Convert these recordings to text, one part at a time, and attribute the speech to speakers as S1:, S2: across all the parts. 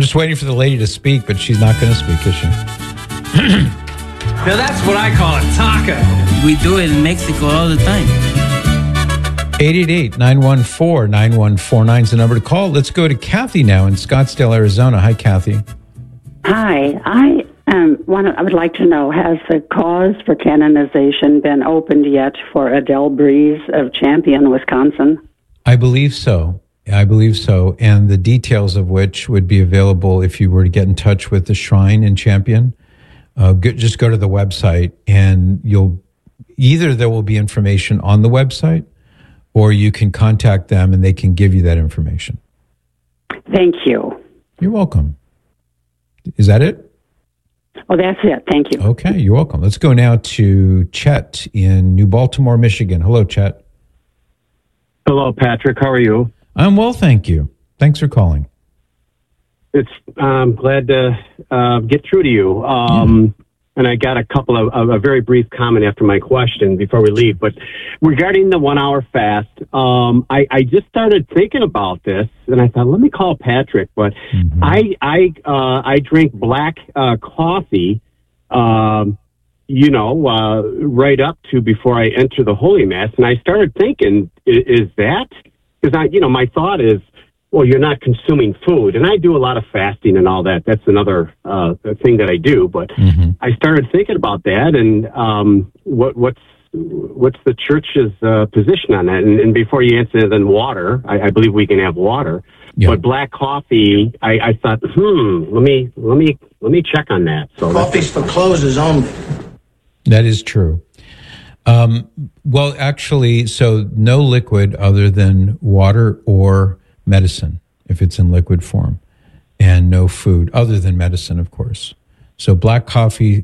S1: just waiting for the lady to speak, but she's not going to speak, is she?
S2: Now that's what I call a taco.
S3: We do it in Mexico all the time.
S1: 888-914-9149 is the number to call. Let's go to Kathy now in Scottsdale, Arizona. Hi, Kathy.
S4: Hi. I would like to know, has the cause for canonization been opened yet for Adele Breeze of Champion, Wisconsin?
S1: I believe so. And the details of which would be available if you were to get in touch with the Shrine in Champion. Just go to the website, and there will be information on the website, or you can contact them and they can give you that information.
S4: Thank you.
S1: You're welcome. Is that it?
S4: Oh, that's it. Thank you.
S1: Okay, you're welcome. Let's go now to Chet in New Baltimore, Michigan. Hello, Chet.
S5: Hello, Patrick. How are you?
S1: I'm well, thank you. Thanks for calling.
S5: I'm glad to get through to you. And I got a couple of a very brief comment after my question before we leave. But regarding the 1 hour fast, I just started thinking about this, and I thought, let me call Patrick. But I drink black coffee, right up to before I enter the Holy Mass, and I started thinking, is that because my thought is, well, you're not consuming food, and I do a lot of fasting and all that. That's another thing that I do. But I started thinking about that, and what's the church's position on that? And before you answer, then water. I believe we can have water, but black coffee. I thought, let me check on that. So
S6: coffee's for closers only.
S1: That is true. Well, actually, so no liquid other than water or medicine, if it's in liquid form, and no food other than medicine, of course. So black coffee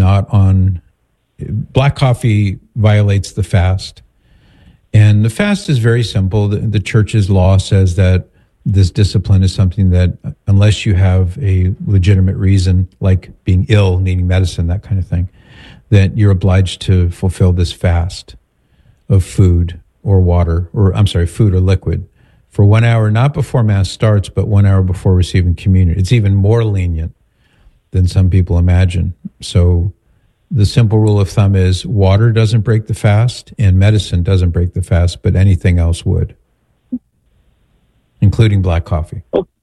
S1: violates the fast. And the fast is very simple. The church's law says that this discipline is something that, unless you have a legitimate reason, like being ill, needing medicine, that kind of thing, that you're obliged to fulfill this fast of food or water, food or liquid, for 1 hour, not before Mass starts, but 1 hour before receiving communion. It's even more lenient than some people imagine. So the simple rule of thumb is water doesn't break the fast and medicine doesn't break the fast, but anything else would, including black coffee.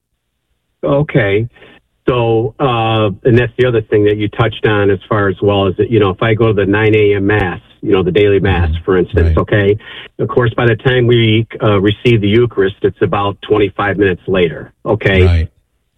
S5: Okay. So, and that's the other thing that you touched on as far as well is that, if I go to the 9 a.m. Mass, the daily Mass, for instance, okay? Of course, by the time we receive the Eucharist, it's about 25 minutes later, okay?
S1: Right.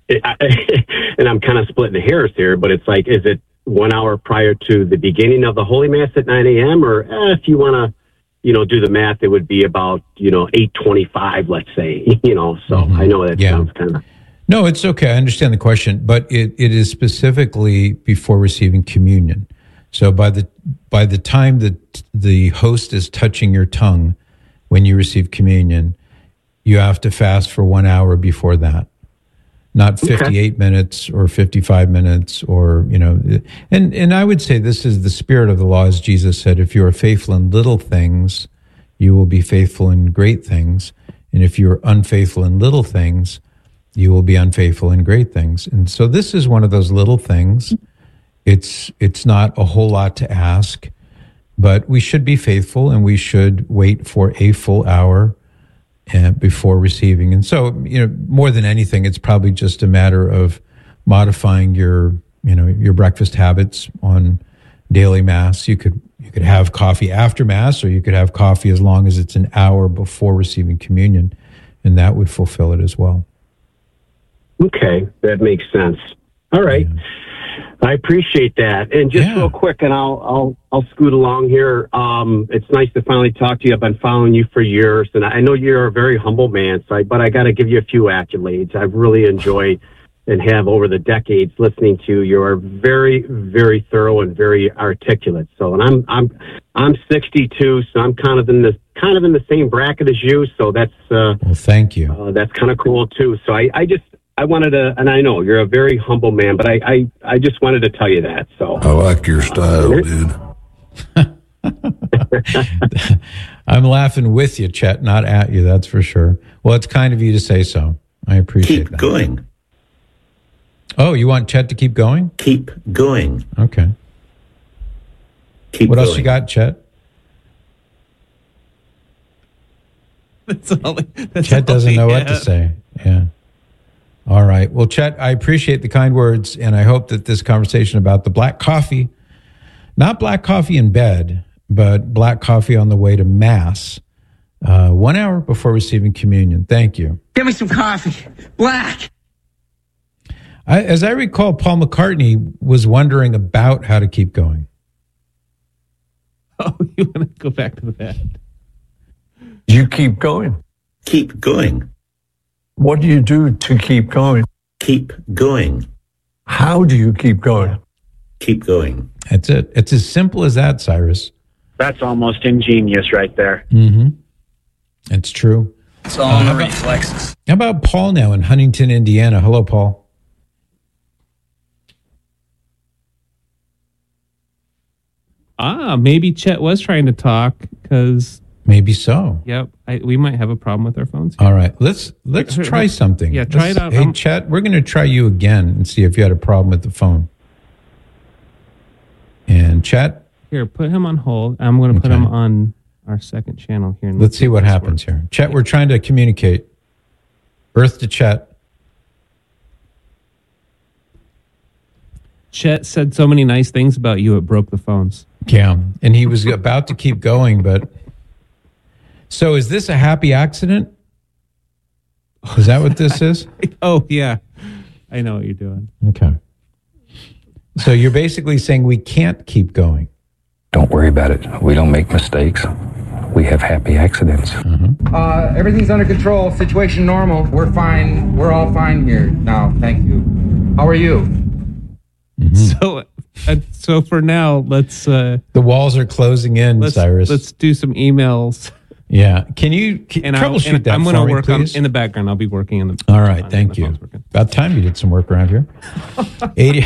S5: And I'm kind of splitting hairs here, but it's like, is it 1 hour prior to the beginning of the Holy Mass at 9 a.m.? Or if you want to, do the math, it would be about, 8:25, let's say, so I know that sounds kind of...
S1: No, it's okay. I understand the question, but it is specifically before receiving communion. So by the time that the host is touching your tongue when you receive communion, you have to fast for 1 hour before that. Not 58 minutes or 55 minutes or, and I would say this is the spirit of the law, as Jesus said, if you are faithful in little things, you will be faithful in great things. And if you're unfaithful in little things, you will be unfaithful in great things. And so this is one of those little things. It's not a whole lot to ask, but we should be faithful and we should wait for a full hour before receiving. And so, more than anything, it's probably just a matter of modifying your breakfast habits on daily Mass. You could have coffee after Mass, or you could have coffee as long as it's an hour before receiving communion, and that would fulfill it as well.
S5: Okay, that makes sense. All right. Yeah. I appreciate that. And just real quick, and I'll scoot along here. It's nice to finally talk to you. I've been following you for years, and I know you're a very humble man, but I got to give you a few accolades. I've really enjoyed and have over the decades listening to you. You're very, very thorough and very articulate. So, and I'm 62, so I'm kind of in the same bracket as you. So that's
S1: well, thank you.
S5: That's kind of cool too. So I wanted to, and I know you're a very humble man, but I just wanted to tell you that. So
S7: I like your style, dude.
S1: I'm laughing with you, Chet, not at you. That's for sure. Well, it's kind of you to say so. I appreciate that.
S7: Keep going.
S1: Oh, you want Chet to keep going?
S6: Keep going.
S1: Okay.
S6: Keep
S1: what
S6: going.
S1: else you got, Chet? Chet doesn't know what to say. Yeah. All right. Well, Chet, I appreciate the kind words, and I hope that this conversation about the black coffee, not black coffee in bed, but black coffee on the way to Mass, 1 hour before receiving communion. Thank you.
S2: Give me some coffee. Black.
S1: As I recall, Paul McCartney was wondering about how to keep going.
S8: Oh, you want to go back to that?
S7: You keep going.
S6: Keep going.
S7: What do you do to keep going?
S6: Keep going.
S7: How do you keep going?
S6: Keep going.
S1: That's it. It's as simple as that, Cyrus.
S5: That's almost ingenious right there.
S1: Mm-hmm. It's true.
S2: It's all in the reflexes.
S1: How about Paul now in Huntington, Indiana? Hello, Paul.
S8: Maybe Chet was trying to talk because...
S1: Maybe so.
S8: Yep, we might have a problem with our phones here.
S1: All right, let's try something.
S8: Yeah, try it out.
S1: Hey, Chet, we're going to try you again and see if you had a problem with the phone. And Chet?
S8: Here, put him on hold. I'm going to put him on our second channel here.
S1: Let's see what happens here. Chet, we're trying to communicate. Earth to Chet.
S8: Chet said so many nice things about you, it broke the phones.
S1: Yeah, and he was about to keep going, but... So is this a happy accident? Is that what this is?
S8: Oh, yeah. I know what you're doing.
S1: Okay. So you're basically saying we can't keep going.
S9: Don't worry about it. We don't make mistakes. We have happy accidents.
S1: Mm-hmm.
S10: Everything's under control. Situation normal. We're fine. We're all fine here now. Thank you. How are you?
S1: Mm-hmm.
S8: So for now, let's...
S1: the walls are closing in, Cyrus.
S8: Let's do some emails.
S1: Yeah. Can you troubleshoot that
S8: I'm
S1: for
S8: gonna
S1: me,
S8: work
S1: please?
S8: in the background. I'll be working in the...
S1: All right. Thank you. About time you did some work around here. 80...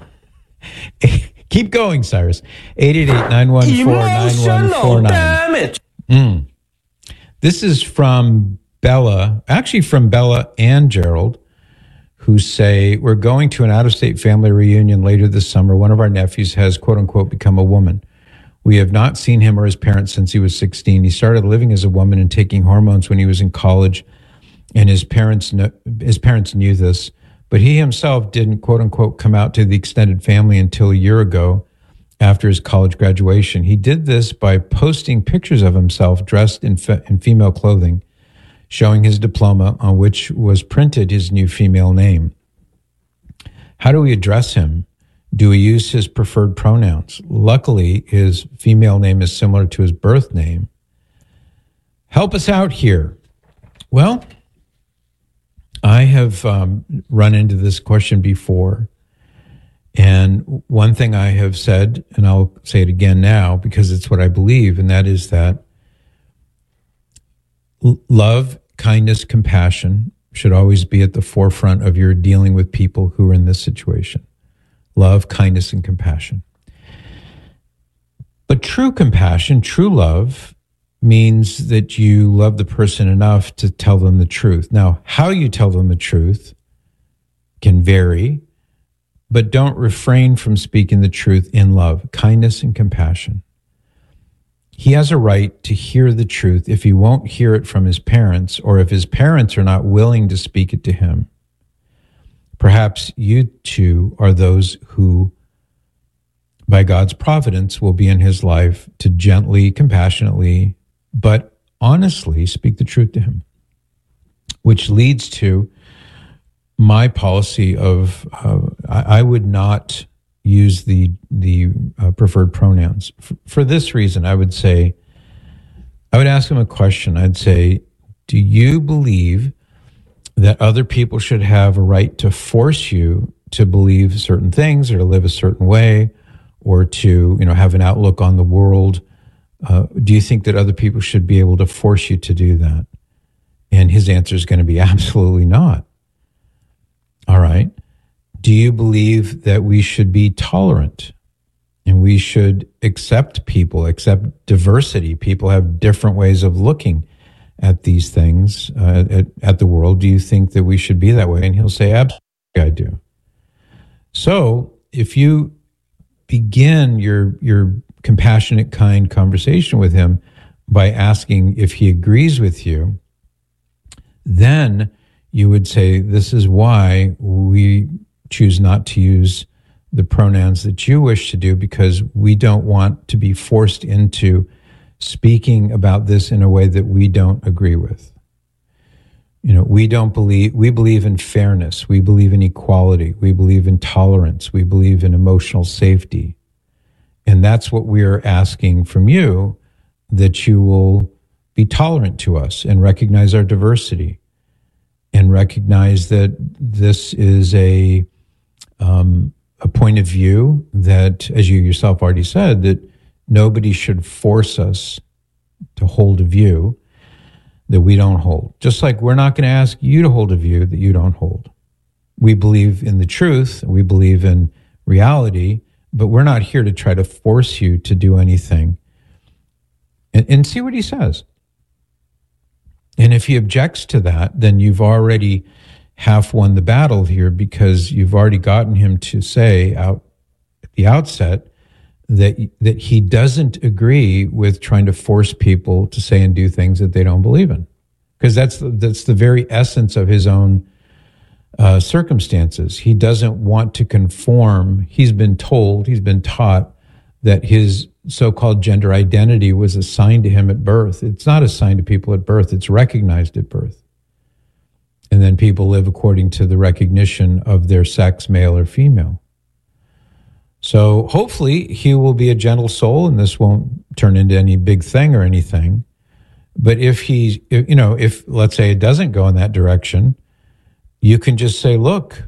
S1: Keep going, Cyrus. 888-914-9149.
S6: Damn it.
S1: This is from Bella, actually from Bella and Gerald, who say, we're going to an out-of-state family reunion later this summer. One of our nephews has, quote-unquote, become a woman. We have not seen him or his parents since he was 16. He started living as a woman and taking hormones when he was in college, and his parents knew this. But he himself didn't, quote-unquote, come out to the extended family until a year ago after his college graduation. He did this by posting pictures of himself dressed in female clothing, showing his diploma on which was printed his new female name. How do we address him? Do we use his preferred pronouns? Luckily, his female name is similar to his birth name. Help us out here. Well, I have run into this question before. And one thing I have said, and I'll say it again now because it's what I believe, and that is that love, kindness, compassion should always be at the forefront of your dealing with people who are in this situation. Love, kindness, and compassion. But true compassion, true love, means that you love the person enough to tell them the truth. Now, how you tell them the truth can vary, but don't refrain from speaking the truth in love, kindness, and compassion. He has a right to hear the truth if he won't hear it from his parents, or if his parents are not willing to speak it to him. Perhaps you two are those who, by God's providence, will be in his life to gently, compassionately, but honestly speak the truth to him, which leads to my policy of I would not use the preferred pronouns. For this reason, I would ask him a question. I'd say, do you believe that other people should have a right to force you to believe certain things or to live a certain way or to, have an outlook on the world? Do you think that other people should be able to force you to do that? And his answer is going to be absolutely not. All right. Do you believe that we should be tolerant and we should accept people, accept diversity? People have different ways of looking at these things, at the world. Do you think that we should be that way? And he'll say, absolutely, I do. So if you begin your compassionate, kind conversation with him by asking if he agrees with you, then you would say, this is why we choose not to use the pronouns that you wish to do, because we don't want to be forced into speaking about this in a way that we don't agree with. We believe in fairness. We believe in equality. We believe in tolerance. We believe in emotional safety. And that's what we're asking from you, that you will be tolerant to us and recognize our diversity and recognize that this is a point of view that, as you yourself already said, that nobody should force us to hold a view that we don't hold. Just like we're not going to ask you to hold a view that you don't hold. We believe in the truth, we believe in reality, but we're not here to try to force you to do anything. And see what he says. And if he objects to that, then you've already half won the battle here, because you've already gotten him to say out at the outset that he doesn't agree with trying to force people to say and do things that they don't believe in, because that's the very essence of his own circumstances. He doesn't want to conform. He's been taught that his so-called gender identity was assigned to him at birth. It's not assigned to people at birth. It's recognized at birth. And then people live according to the recognition of their sex, male or female. So hopefully he will be a gentle soul and this won't turn into any big thing or anything. But if let's say it doesn't go in that direction, you can just say, look,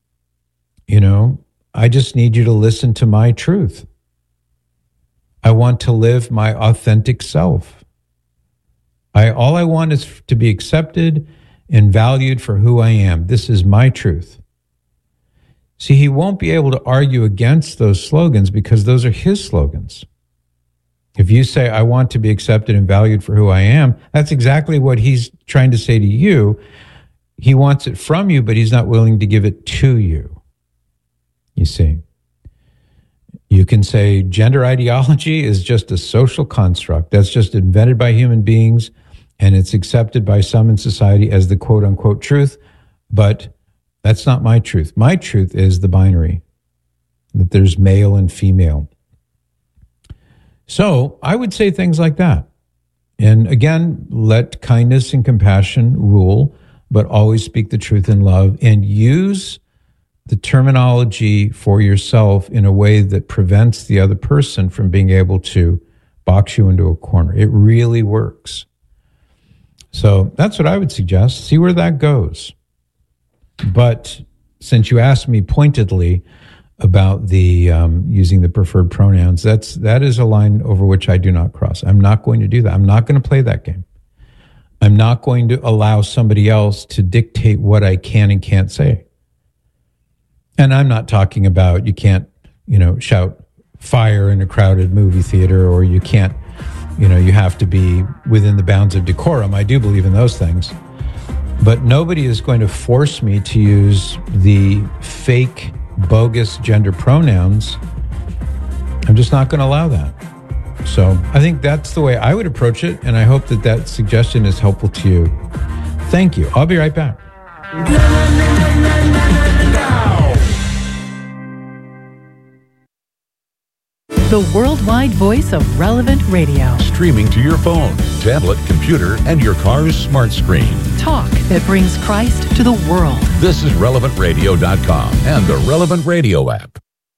S1: I just need you to listen to my truth. I want to live my authentic self. All I want is to be accepted and valued for who I am. This is my truth. See, he won't be able to argue against those slogans because those are his slogans. If you say, I want to be accepted and valued for who I am, that's exactly what he's trying to say to you. He wants it from you, but he's not willing to give it to you. You see, you can say gender ideology is just a social construct that's just invented by human beings, and it's accepted by some in society as the quote-unquote truth, but that's not my truth. My truth is the binary, that there's male and female. So I would say things like that. And again, let kindness and compassion rule, but always speak the truth in love and use the terminology for yourself in a way that prevents the other person from being able to box you into a corner. It really works. So that's what I would suggest. See where that goes. But since you asked me pointedly about the using the preferred pronouns, that is a line over which I do not cross. I'm not going to do that. I'm not going to play that game. I'm not going to allow somebody else to dictate what I can and can't say. And I'm not talking about you can't, shout fire in a crowded movie theater, or you can't, you have to be within the bounds of decorum. I do believe in those things. But nobody is going to force me to use the fake, bogus gender pronouns. I'm just not going to allow that. So I think that's the way I would approach it, and I hope that suggestion is helpful to you. Thank you. I'll be right back.
S11: The worldwide voice of Relevant Radio.
S12: Streaming to your phone, tablet, computer, and your car's smart screen.
S11: Talk that brings Christ to the world.
S12: This is RelevantRadio.com and the Relevant Radio app.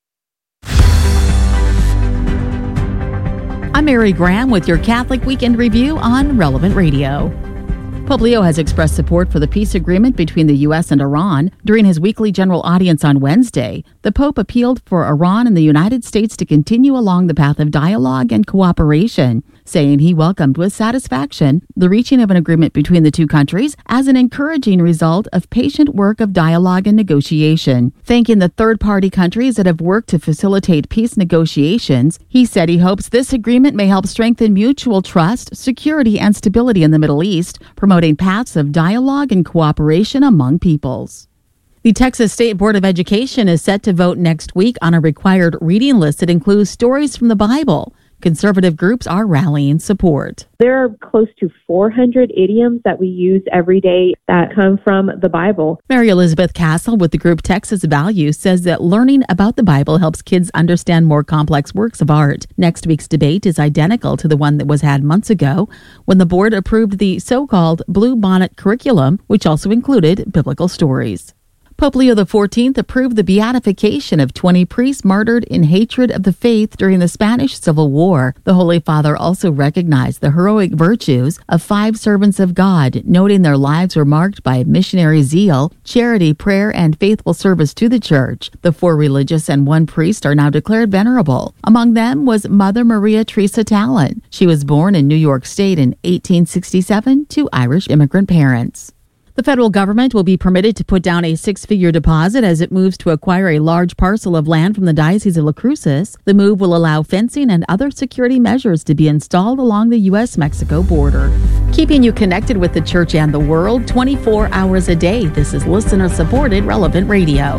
S13: I'm Mary Graham with your Catholic Weekend Review on Relevant Radio. Pope Leo has expressed support for the peace agreement between the U.S. and Iran. During his weekly general audience on Wednesday, the Pope appealed for Iran and the United States to continue along the path of dialogue and cooperation, saying he welcomed with satisfaction the reaching of an agreement between the two countries as an encouraging result of patient work of dialogue and negotiation. Thanking the third-party countries that have worked to facilitate peace negotiations, he said he hopes this agreement may help strengthen mutual trust, security, and stability in the Middle East, promoting paths of dialogue and cooperation among peoples. The Texas State Board of Education is set to vote next week on a required reading list that includes stories from the Bible. Conservative groups are rallying support.
S14: There are close to 400 idioms that we use every day that come from the Bible.
S13: Mary Elizabeth Castle with the group Texas Values says that learning about the Bible helps kids understand more complex works of art. Next week's debate is identical to the one that was had months ago when the board approved the so-called Blue Bonnet curriculum, which also included biblical stories. Pope Leo XIV approved the beatification of 20 priests martyred in hatred of the faith during the Spanish Civil War. The Holy Father also recognized the heroic virtues of 5 servants of God, noting their lives were marked by missionary zeal, charity, prayer, and faithful service to the Church. The 4 religious and 1 priest are now declared venerable. Among them was Mother Maria Teresa Talon. She was born in New York State in 1867 to Irish immigrant parents. The federal government will be permitted to put down a 6-figure deposit as it moves to acquire a large parcel of land from the Diocese of La Cruces. The move will allow fencing and other security measures to be installed along the U.S.-Mexico border. Keeping you connected with the church and the world 24 hours a day. This is listener-supported Relevant Radio.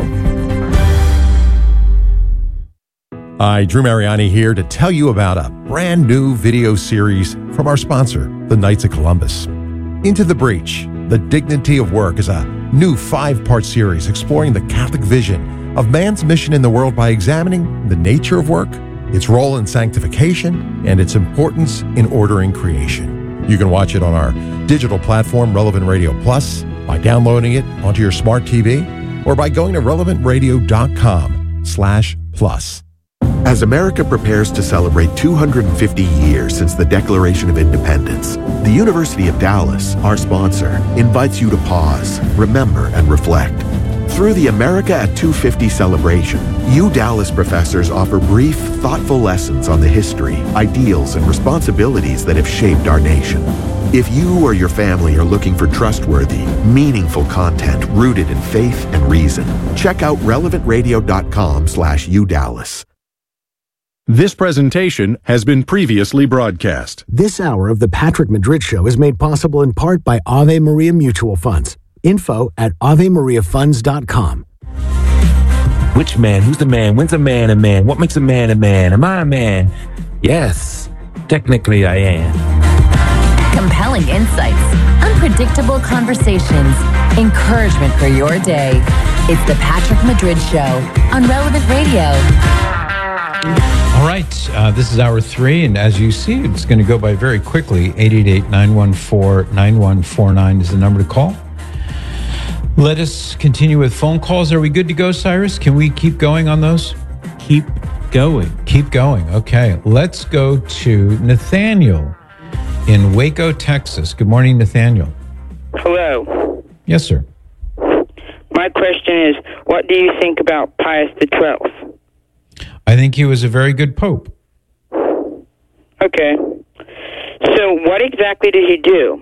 S15: Hi, Drew Mariani here to tell you about a brand new video series from our sponsor, the Knights of Columbus. Into the Breach, The Dignity of Work is a new 5-part series exploring the Catholic vision of man's mission in the world by examining the nature of work, its role in sanctification, and its importance in ordering creation. You can watch it on our digital platform, Relevant Radio Plus, by downloading it onto your smart TV, or by going to relevantradio.com/plus.
S16: As America prepares to celebrate 250 years since the Declaration of Independence, the University of Dallas, our sponsor, invites you to pause, remember, and reflect. Through the America at 250 celebration, you Dallas professors offer brief, thoughtful lessons on the history, ideals, and responsibilities that have shaped our nation. If you or your family are looking for trustworthy, meaningful content rooted in faith and reason, check out relevantradio.com/udallas.
S17: This presentation has been previously broadcast.
S18: This hour of the Patrick Madrid Show is made possible in part by Ave Maria Mutual Funds. Info at AveMariaFunds.com.
S19: Which man? Who's the man? When's a man a man? What makes a man a man? Am I a man? Yes, technically I am.
S20: Compelling insights, unpredictable conversations, encouragement for your day. It's the Patrick Madrid Show on Relevant Radio.
S1: All right, this is hour 3, and as you see, it's going to go by very quickly. 888-914-9149 is the number to call. Let us continue with phone calls. Are we good to go, Cyrus? Can we keep going on those?
S8: Keep going.
S1: Keep going. Okay, let's go to Nathaniel in Waco, Texas. Good morning, Nathaniel.
S21: Hello.
S1: Yes, sir.
S21: My question is, what do you think about Pius XII?
S1: I think he was a very good pope.
S21: Okay. So what exactly did he do?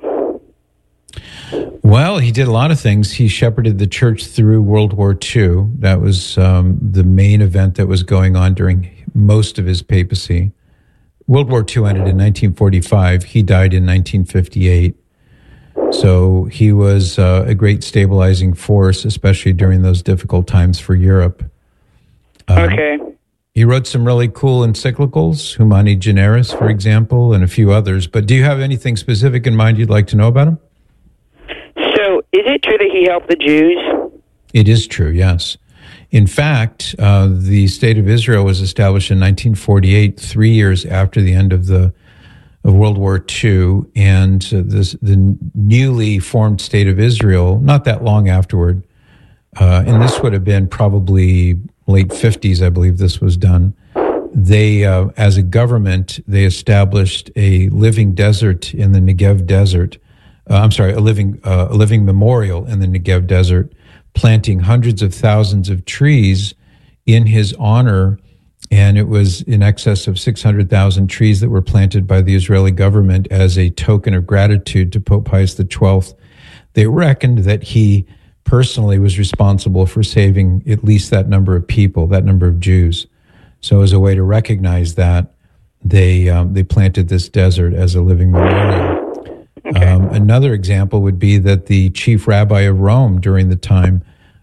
S1: Well, he did a lot of things. He shepherded the church through World War II. That was the main event that was going on during most of his papacy. World War II ended in 1945. He died in 1958. So he was a great stabilizing force, especially during those difficult times for Europe.
S21: Okay.
S1: He wrote some really cool encyclicals, Humani Generis, for example, and a few others. But do you have anything specific in mind you'd like to know about him?
S21: So is it true that he helped the Jews?
S1: It is true, yes. In fact, the State of Israel was established in 1948, 3 years after the end of World War II, and the newly formed State of Israel, not that long afterward, and this would have been probably late 50s, I believe this was done. They, as a government, they established a living desert in the Negev desert. A living memorial in the Negev desert, planting hundreds of thousands of trees in his honor. And it was in excess of 600,000 trees that were planted by the Israeli government as a token of gratitude to Pope Pius XII. They reckoned that he personally was responsible for saving at least that number of people, that number of Jews. So as a way to recognize that, they planted this desert as a living memorial. Okay. Another example would be that the chief rabbi of Rome during the time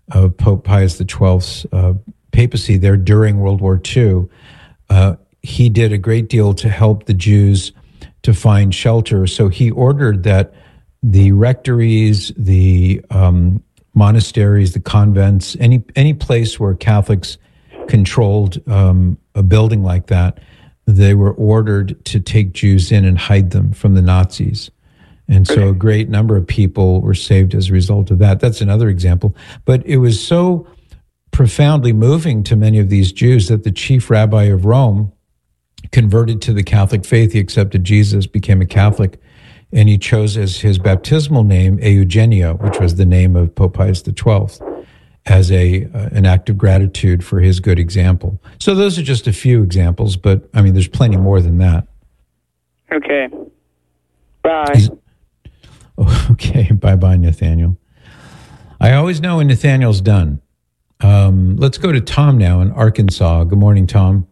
S1: of Pope Pius XII's papacy there during World War II, he did a great deal to help the Jews to find shelter. So he ordered that the rectories, the monasteries, the convents, any place where Catholics controlled a building like that, they were ordered to take Jews in and hide them from the Nazis. And so a great number of people were saved as a result of that. That's another example. But it was so profoundly moving to many of these Jews that the chief rabbi of Rome converted to the Catholic faith. He accepted Jesus, became a Catholic, and he chose as his baptismal name Eugenio, which was the name of Pope Pius XII, as an act of gratitude for his good example. So those are just a few examples, but I mean, there's plenty more than that.
S21: Okay. Bye.
S1: Okay, bye-bye, Nathaniel. I always know when Nathaniel's done. Let's go to Tom now in Arkansas. Good morning, Tom.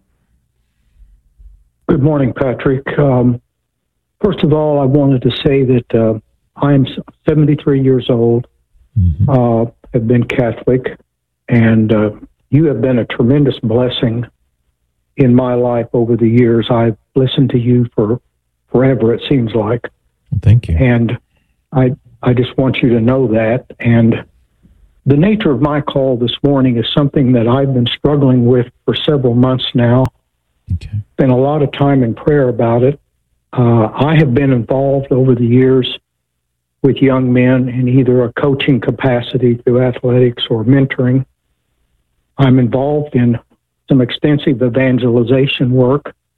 S3: Good morning, Patrick. First of all, I wanted to say that I am 73 years old, have been Catholic, and you have been a tremendous blessing in my life over the years. I've listened to you for forever, it seems like.
S1: Thank you.
S3: And I just want you to know that. And the nature of my call this morning is something that I've been struggling with for several months now.
S1: Okay.
S3: Spent a lot of time in prayer about it. I have been involved over the years with young men in either a coaching capacity through athletics or mentoring. I'm involved in some extensive evangelization work.